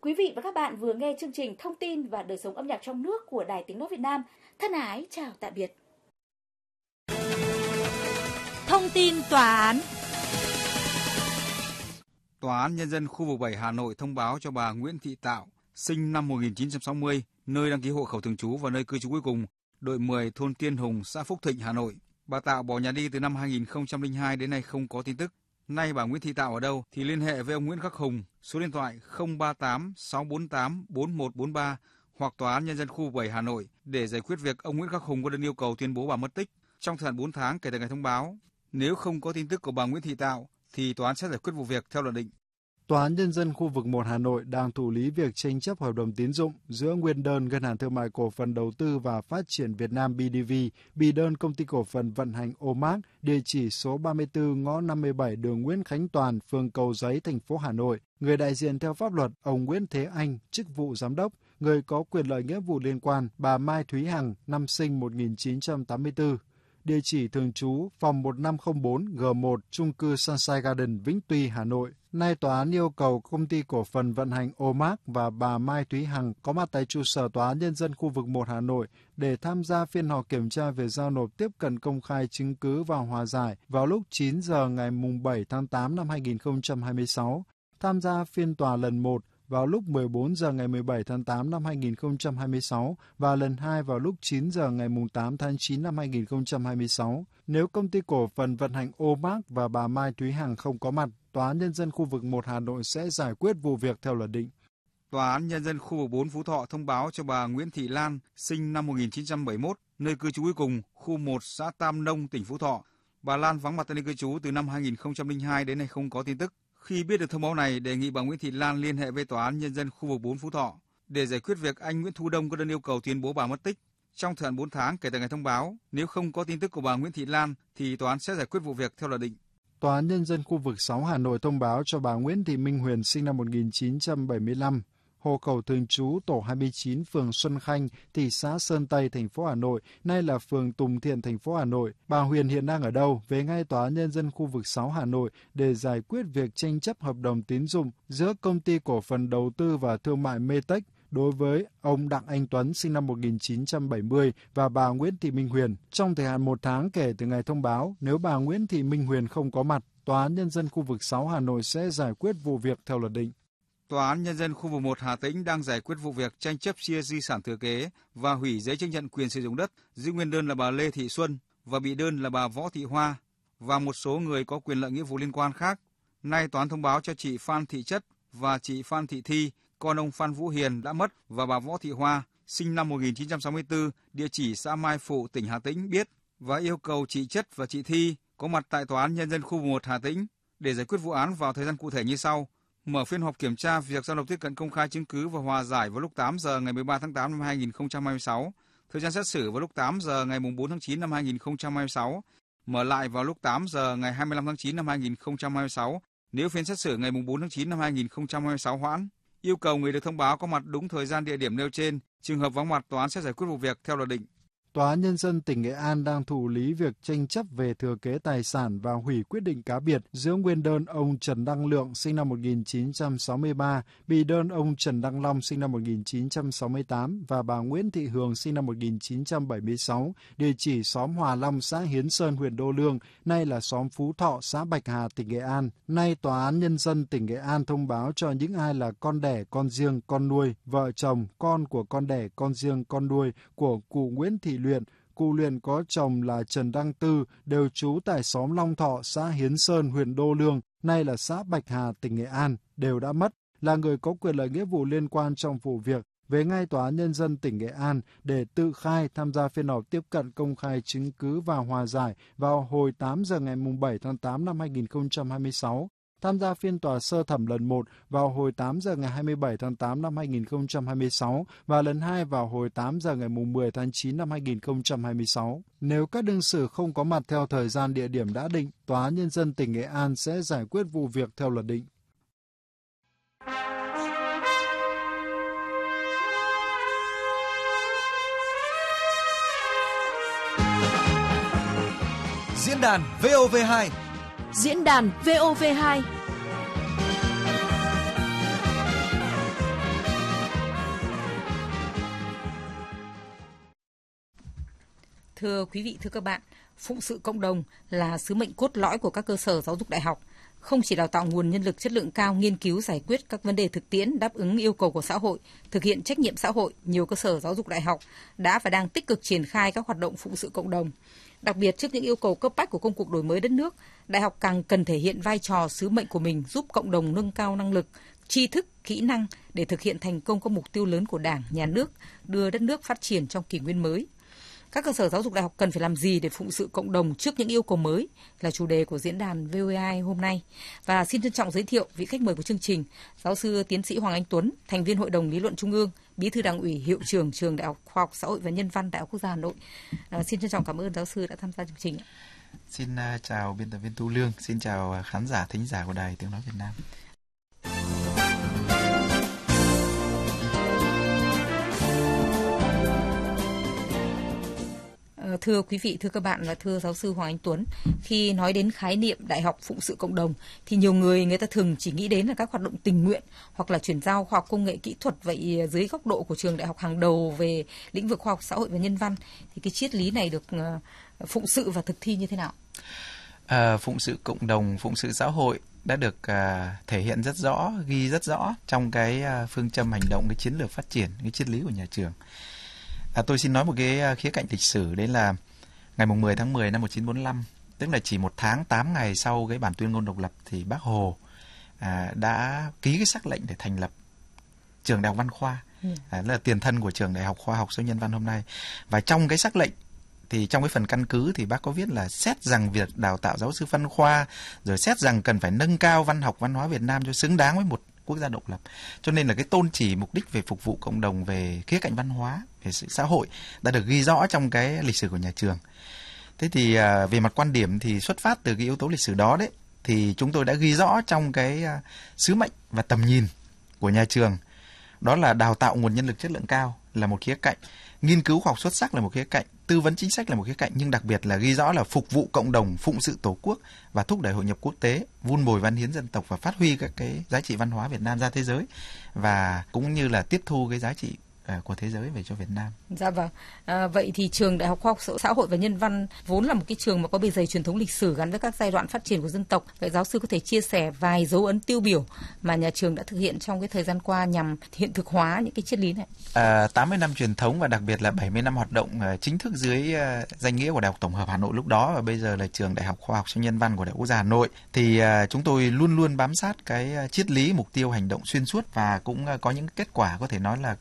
Quý vị và các bạn vừa nghe chương trình Thông tin và đời sống âm nhạc trong nước của Đài Tiếng nói Việt Nam. Thân ái chào tạm biệt. Thông tin tòa án. Tòa án Nhân dân khu vực 7 Hà Nội thông báo cho bà Nguyễn Thị Tạo, sinh năm 1960, nơi đăng ký hộ khẩu thường trú và nơi cư trú cuối cùng, đội 10, thôn Tiên Hùng, xã Phúc Thịnh, Hà Nội. Bà Tạo bỏ nhà đi từ năm 2002 đến nay không có tin tức. Nay bà Nguyễn Thị Tạo ở đâu thì liên hệ với ông Nguyễn Khắc Hùng, số điện thoại 038 648 4143 hoặc Tòa án Nhân dân khu vực 7 Hà Nội để giải quyết việc ông Nguyễn Khắc Hùng có đơn yêu cầu tuyên bố bà mất tích trong thời hạn 4 tháng kể từ ngày thông báo. Nếu không có tin tức của bà Nguyễn Thị Tạo thì tòa án sẽ giải quyết vụ việc theo luật định. Tòa án Nhân dân khu vực 1 Hà Nội đang thụ lý việc tranh chấp hợp đồng tín dụng giữa nguyên đơn Ngân hàng Thương mại Cổ phần Đầu tư và Phát triển Việt Nam BDV, bị đơn Công ty Cổ phần Vận hành Omac, địa chỉ số 34 ngõ 57 đường Nguyễn Khánh Toàn, phường Cầu Giấy, thành phố Hà Nội. Người đại diện theo pháp luật, ông Nguyễn Thế Anh, chức vụ giám đốc. Người có quyền lợi nghĩa vụ liên quan, bà Mai Thúy Hằng, năm sinh 1984. Địa chỉ thường trú phòng 1504 G1 chung cư Sunshine Garden, Vĩnh Tuy, Hà Nội. Nay tòa án yêu cầu Công ty Cổ phần Vận hành Omac và bà Mai Thúy Hằng có mặt tại trụ sở Tòa án Nhân dân khu vực 1 Hà Nội để tham gia phiên họp kiểm tra về giao nộp tiếp cận công khai chứng cứ và hòa giải vào lúc 9 giờ ngày 7 tháng 8 năm 2026. Tham gia phiên tòa lần 1 vào lúc 14 giờ ngày 17 tháng 8 năm 2026 và lần 2 vào lúc 9 giờ ngày 8 tháng 9 năm 2026. Nếu Công ty Cổ phần Vận hành Omac và bà Mai Thúy Hằng không có mặt, Tòa án Nhân dân khu vực 1 Hà Nội sẽ giải quyết vụ việc theo luật định. Tòa án Nhân dân khu vực 4 Phú Thọ thông báo cho bà Nguyễn Thị Lan, sinh năm 1971, nơi cư trú cuối cùng, khu 1, xã Tam Nông, tỉnh Phú Thọ. Bà Lan vắng mặt tại nơi cư trú từ năm 2002 đến nay không có tin tức. Khi biết được thông báo này, đề nghị bà Nguyễn Thị Lan liên hệ với Tòa án Nhân dân khu vực 4 Phú Thọ để giải quyết việc anh Nguyễn Thu Đông có đơn yêu cầu tuyên bố bà mất tích trong thời hạn 4 tháng kể từ ngày thông báo. Nếu không có tin tức của bà Nguyễn Thị Lan thì tòa án sẽ giải quyết vụ việc theo luật định. Tòa án Nhân dân khu vực 6 Hà Nội thông báo cho bà Nguyễn Thị Minh Huyền, sinh năm 1975, hộ khẩu thường trú tổ 29, phường Xuân Khanh, thị xã Sơn Tây, thành phố Hà Nội, nay là phường Tùng Thiện, thành phố Hà Nội. Bà Huyền hiện đang ở đâu? Về ngay Tòa án Nhân dân khu vực 6 Hà Nội để giải quyết việc tranh chấp hợp đồng tín dụng giữa Công ty Cổ phần Đầu tư và Thương mại Metech đối với ông Đặng Anh Tuấn, sinh năm 1970 và bà Nguyễn Thị Minh Huyền trong thời hạn 1 tháng kể từ ngày thông báo. Nếu bà Nguyễn Thị Minh Huyền không có mặt, Tòa án Nhân dân khu vực 6 Hà Nội sẽ giải quyết vụ việc theo luật định. Tòa án Nhân dân khu vực 1 Hà Tĩnh đang giải quyết vụ việc tranh chấp chia di sản thừa kế và hủy giấy chứng nhận quyền sử dụng đất giữa nguyên đơn là bà Lê Thị Xuân và bị đơn là bà Võ Thị Hoa và một số người có quyền lợi nghĩa vụ liên quan khác. Nay tòa án thông báo cho chị Phan Thị Chất và chị Phan Thị Thi, con ông Phan Vũ Hiền đã mất, và bà Võ Thị Hoa, sinh năm 1964, địa chỉ xã Mai Phụ, tỉnh Hà Tĩnh biết và yêu cầu chị Chất và chị Thi có mặt tại Tòa án Nhân dân khu vực 1 Hà Tĩnh để giải quyết vụ án vào thời gian cụ thể như sau. Mở phiên họp kiểm tra việc giao nộp tiếp cận công khai chứng cứ và hòa giải vào lúc 8 giờ ngày 13 tháng 8 năm 2026. Thời gian xét xử vào lúc 8 giờ ngày 4 tháng 9 năm 2026. Mở lại vào lúc 8 giờ ngày 25 tháng 9 năm 2026 nếu phiên xét xử ngày 4 tháng 9 năm 2026 hoãn. Yêu cầu người được thông báo có mặt đúng thời gian địa điểm nêu trên. Trường hợp vắng mặt, tòa án sẽ giải quyết vụ việc theo luật định. Tòa án Nhân dân tỉnh Nghệ An đang thụ lý việc tranh chấp về thừa kế tài sản và hủy quyết định cá biệt giữa nguyên đơn ông Trần Đăng Lượng, sinh năm 1963, bị đơn ông Trần Đăng Long, sinh năm 1968 và bà Nguyễn Thị Hường, sinh năm 1976, địa chỉ xóm Hòa Long, xã Hiến Sơn, huyện Đô Lương, nay là xóm Phú Thọ, xã Bạch Hà, tỉnh Nghệ An. Nay Tòa án Nhân dân tỉnh Nghệ An thông báo cho những ai là con đẻ, con riêng, con nuôi, vợ chồng, con của con đẻ, con riêng, con nuôi của cụ Nguyễn Thị Luyện. Cụ Luyện có chồng là Trần Đăng Tư, đều trú tại xóm Long Thọ, xã Hiến Sơn, huyện Đô Lương, nay là xã Bạch Hà, tỉnh Nghệ An, đều đã mất, là người có quyền lợi nghĩa vụ liên quan trong vụ việc, về ngay Tòa án Nhân dân tỉnh Nghệ An để tự khai tham gia phiên họp tiếp cận công khai chứng cứ và hòa giải vào hồi 8 giờ ngày 7 tháng 8 năm 2026. Tham gia phiên tòa sơ thẩm lần 1 vào hồi 8 giờ ngày 27 tháng 8 năm 2026 và lần 2 vào hồi 8 giờ ngày 10 tháng 9 năm 2026. Nếu các đương sự không có mặt theo thời gian địa điểm đã định, Tòa án Nhân dân tỉnh Nghệ An sẽ giải quyết vụ việc theo luật định. Diễn đàn VOV2. Diễn đàn VOV2 Thưa quý vị, thưa các bạn, phụng sự cộng đồng là sứ mệnh cốt lõi của các cơ sở giáo dục đại học. Không chỉ đào tạo nguồn nhân lực chất lượng cao nghiên cứu giải quyết các vấn đề thực tiễn đáp ứng yêu cầu của xã hội, thực hiện trách nhiệm xã hội, nhiều cơ sở giáo dục đại học đã và đang tích cực triển khai các hoạt động phụng sự cộng đồng. Đặc biệt trước những yêu cầu cấp bách của công cuộc đổi mới đất nước, đại học càng cần thể hiện vai trò sứ mệnh của mình giúp cộng đồng nâng cao năng lực, tri thức, kỹ năng để thực hiện thành công các mục tiêu lớn của Đảng, Nhà nước, đưa đất nước phát triển trong kỷ nguyên mới. Các cơ sở giáo dục đại học cần phải làm gì để phụng sự cộng đồng trước những yêu cầu mới là chủ đề của diễn đàn VOA hôm nay. Và xin trân trọng giới thiệu vị khách mời của chương trình, giáo sư tiến sĩ Hoàng Anh Tuấn, thành viên Hội đồng Lý luận Trung ương, Bí thư Đảng ủy, Hiệu trưởng Trường Đại học Khoa học Xã hội và Nhân văn Đại học Quốc gia Hà Nội. Xin trân trọng cảm ơn giáo sư đã tham gia chương trình. Xin chào biên tập viên Thu Lương, xin chào khán giả, thính giả của Đài Tiếng nói Việt Nam. Thưa quý vị, thưa các bạn và thưa giáo sư Hoàng Anh Tuấn, khi nói đến khái niệm đại học phụng sự cộng đồng thì nhiều người ta thường chỉ nghĩ đến là các hoạt động tình nguyện hoặc là chuyển giao khoa học công nghệ kỹ thuật. Vậy dưới góc độ của trường đại học hàng đầu về lĩnh vực khoa học xã hội và nhân văn thì cái triết lý này được phụng sự và thực thi như thế nào? Phụng sự cộng đồng, phụng sự xã hội đã được thể hiện rất rõ, ghi rất rõ trong cái phương châm hành động, cái chiến lược phát triển, cái triết lý của nhà trường. Tôi xin nói một cái khía cạnh lịch sử, đấy là ngày 10 tháng 10 năm 1945, tức là chỉ 1 tháng 8 ngày sau cái bản tuyên ngôn độc lập thì Bác Hồ đã ký cái sắc lệnh để thành lập trường Đại học Văn khoa, là tiền thân của trường Đại học Khoa học Xã hội Nhân văn hôm nay. Và trong cái sắc lệnh thì trong cái phần căn cứ thì bác có viết là xét rằng việc đào tạo giáo sư văn khoa, rồi xét rằng cần phải nâng cao văn học văn hóa Việt Nam cho xứng đáng với một quốc gia độc lập. Cho nên là cái tôn chỉ mục đích về phục vụ cộng đồng, về khía cạnh văn hóa, về sự xã hội đã được ghi rõ trong cái lịch sử của nhà trường. Thế thì về mặt quan điểm thì xuất phát từ cái yếu tố lịch sử đó đấy, thì chúng tôi đã ghi rõ trong cái sứ mệnh và tầm nhìn của nhà trường. Đó là đào tạo nguồn nhân lực chất lượng cao là một khía cạnh, nghiên cứu khoa học xuất sắc là một khía cạnh, tư vấn chính sách là một khía cạnh, nhưng đặc biệt là ghi rõ là phục vụ cộng đồng, phụng sự Tổ quốc và thúc đẩy hội nhập quốc tế, vun bồi văn hiến dân tộc và phát huy các cái giá trị văn hóa Việt Nam ra thế giới, và cũng như là tiếp thu cái giá trị của thế giới về cho Việt Nam. Dạ vâng. Vậy thì trường Đại học Khoa học Xã hội và Nhân văn vốn là một cái trường mà có bề dày truyền thống lịch sử gắn với các giai đoạn phát triển của dân tộc. Vậy giáo sư có thể chia sẻ vài dấu ấn tiêu biểu mà nhà trường đã thực hiện trong cái thời gian qua nhằm hiện thực hóa những cái triết lý này? 80 năm truyền thống và đặc biệt là 70 năm hoạt động chính thức dưới danh nghĩa của Đại học Tổng hợp Hà Nội lúc đó, và bây giờ là trường Đại học Khoa học Xã hội Nhân văn của Đại học Quốc gia Hà Nội, thì chúng tôi luôn luôn bám sát cái triết lý, mục tiêu, hành động xuyên suốt và cũng có những kết quả có thể nói là